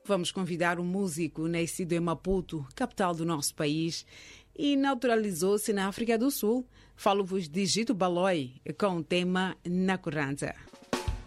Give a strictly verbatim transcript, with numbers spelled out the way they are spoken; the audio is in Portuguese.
Vamos convidar um músico nascido em Maputo, capital do nosso país, e naturalizou-se na África do Sul. Falo-vos de Gito Baloi com o tema Na Curranza.